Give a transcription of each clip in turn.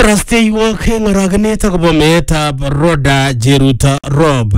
Kibarasteiwok eng aragenet akobo meetab Rhoda Cheruto Rob.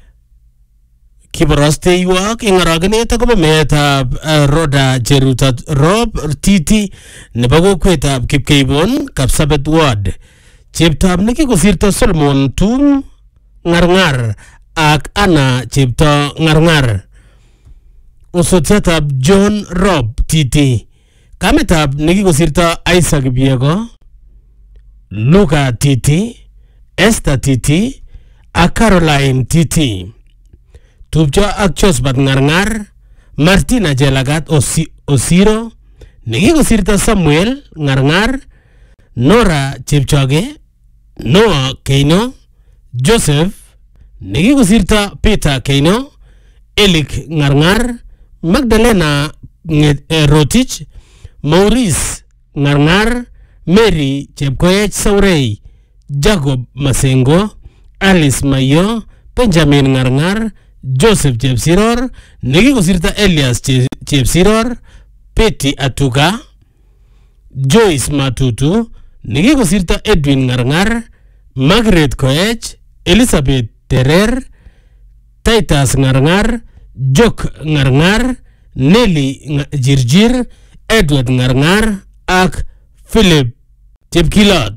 Kibarasteiwok eng aragenet akobo meetab Rhoda Cheruto Rob Titi nebo kokwetab Kipkeibon Kapsabet Ward. Cheptab nekikosirto Solomon Tum Ngarngar ak Anna Chepto Ngarngar. Osotiatab John Rob Titi. Kametab nekikosirto Isaac Biego, Luka Titi, Esther Titi, ak Caroline Titi. Tupcho ak Josephat Ngarngar, Martina Jelagat Osiro, nekikosirto Samuel Ngarngar, Nora Chepchoge, Noah Keino, Joseph, nekikosirto Peter Keino, Elik Ngarngar, Magdalena Rotich, Maurice Ngarngar, Mary Chepkoech Saurei, Jacob Masengo, Alice Mayo, Benjamin Ngarngar, Joseph Chepsiror, nekikosirto Elias Chepsiror, Betty Atuka, Joyce Matutu, nekikosirto Edwin Ngarngar, Margaret Koech, Elizabeth Terer, Titus Ngarngar, Jok Ngarngar, Nelly Jirjir, Edward Ngarngar ak Philip Chepkilot.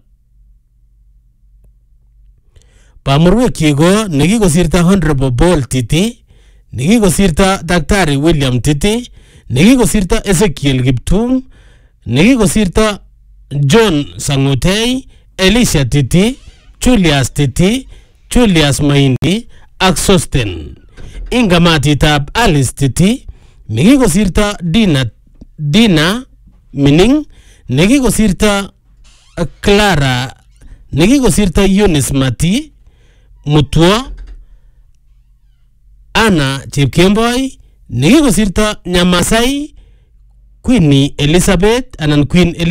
Pamurwek kigo nekikosirto Honorable Paul Titi, nekikosirto Daktari William Titi, nekikosirto Ezekiel Kiptum, nekikosirto John Sangutei, Elisha Titi, Julius Titi, Julius Mahindi ak Sosten. Ingamatitab Alice Titi, nekikosirto Dina Mining, nekikosirto Clara, nekikosirto Eunice Mati Mutwo, Anna Chepkemboi, nekikosirto Nyamasai Queenie Elizabeth anan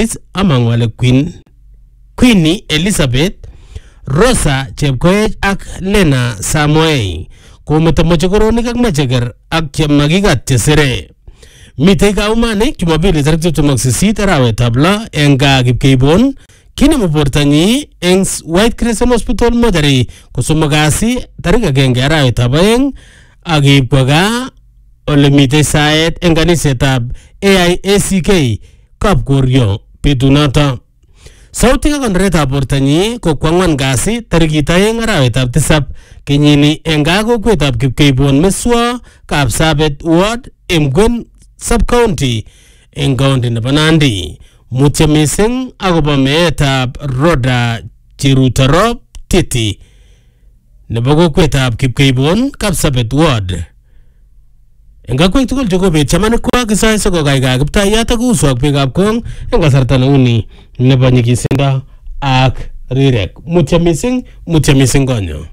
Queenie Elizabeth, Rosa Chepkoech ak Lena Samoei. Kometo mochokoronik ak macheker ak chemakikat chesere. Mitei kaumanik Jumapili tarik 28 arawetab 6 eng gaa Kipkeibon. Kinemu bortanyi eng White Crescent Hospital Mochari kosomok kasi tarik 1 arawetab 2 ak keib kwa gaa ole mitei saet eng kanisetab AIACK Kapkorio betunoto. Sautik ak konoretab bortanyi ko kwangwan kasi tarik 2 arawetab 7 kenyini eng gaa kokwetab Kipkeibon Meswo Kapsabet Ward Emgwen Sub-County eng county nebo Nandi. Mutyo mising akobo meetab Rhoda Cheruto Rob Titi nebo kokwetab Kipkeibon Kapsabet Ward. Eng kakwek tugul chekobet chamanik kisoe sikokaikai Kiptayat ak uswak biikab kong eng kasarta neuni nebo nyikisindo ak rirek. Mutyo mising konyo.